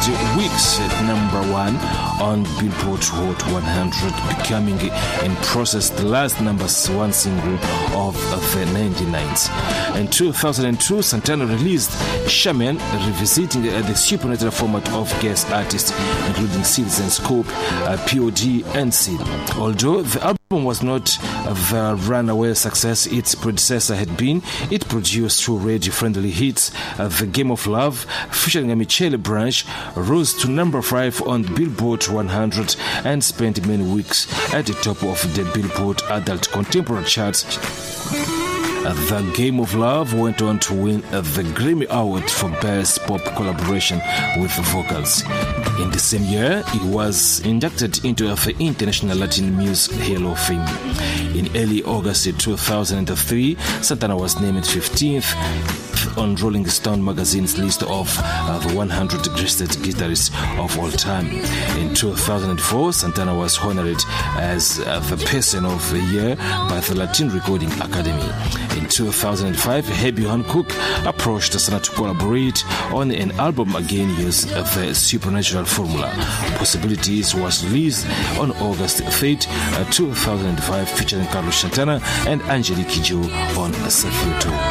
weeks at number 1 on Billboard Hot 100, becoming in process the last number 1 single of the 99s. In 2002, Santana released Shaman, revisiting the supernatural format of guest artists, including Citizen Scope, POD, and Sid. Although the album was not the runaway success its predecessor had been, it produced two radio-friendly hits. The Game of Love, featuring Michelle Branch, rose to number 5 on the Billboard 100 and spent many weeks at the top of the Billboard Adult Contemporary charts. The Game of Love went on to win the Grammy Award for Best Pop Collaboration with Vocals. In the same year, it was inducted into the International Latin Music Hall of Fame. In early August 2003, Santana was named 15th on Rolling Stone magazine's list of the 100 greatest guitarists of all time. In 2004, Santana was honored as the Person of the Year by the Latin Recording Academy. In 2005, Herbie Hancock approached Santana to collaborate on an album again using the Supernatural formula. Possibilities was released on August 3, 2005, featuring Carlos Santana and Angelique Kidjo on Safiuto.